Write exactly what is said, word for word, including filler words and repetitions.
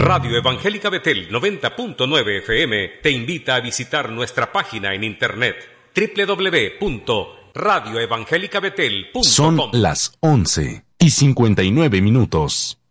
Radio Evangélica Betel noventa punto nueve F M te invita a visitar nuestra página en internet doble u doble u doble u punto radio evangélica betel punto com. Son las once y cincuenta y nueve minutos.